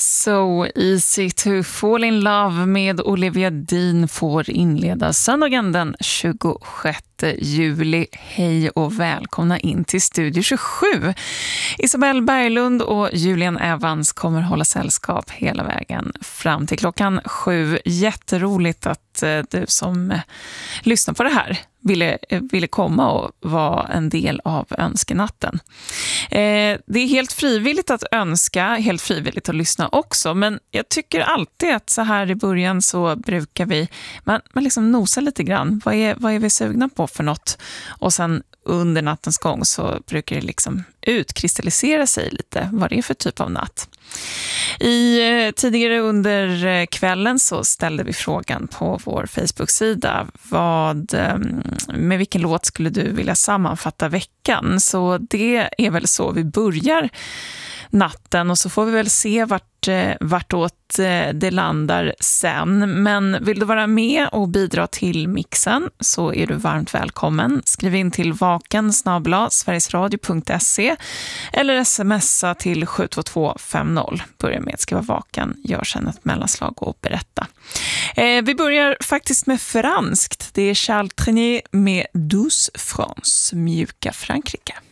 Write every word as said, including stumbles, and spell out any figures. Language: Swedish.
So Easy to Fall in Love med Olivia Dean får inleda söndagen den tjugosjätte juli. Hej och välkomna in till Studio tjugosju. Isabelle Berglund och Julian Evans kommer hålla sällskap hela vägen fram till klockan sju. Jätteroligt att eh, du som eh, lyssnar på det här ville, eh, ville komma och vara en del av önskenatten. Eh, det är helt frivilligt att önska, helt frivilligt att lyssna också, men jag tycker alltid att så här i början så brukar vi man, man liksom nosa lite grann. Vad är, vad är vi sugna på för något? Och sen under nattens gång så brukar det liksom utkristallisera sig lite vad det är för typ av natt. I, tidigare under kvällen så ställde vi frågan på vår Facebook-sida vad, med vilken låt skulle du vilja sammanfatta veckan? Så det är väl så vi börjar natten och så får vi väl se vart, vartåt det landar sen. Men vill du vara med och bidra till mixen så är du varmt välkommen. Skriv in till vaken snabel-a sverigesradio punkt se eller smsa till sju två två fem noll. Börja med att skriva vaken, gör sen ett mellanslag och berätta. Eh, vi börjar faktiskt med franskt. Det är Charles Trenet med Douce France, mjuka Frankrike.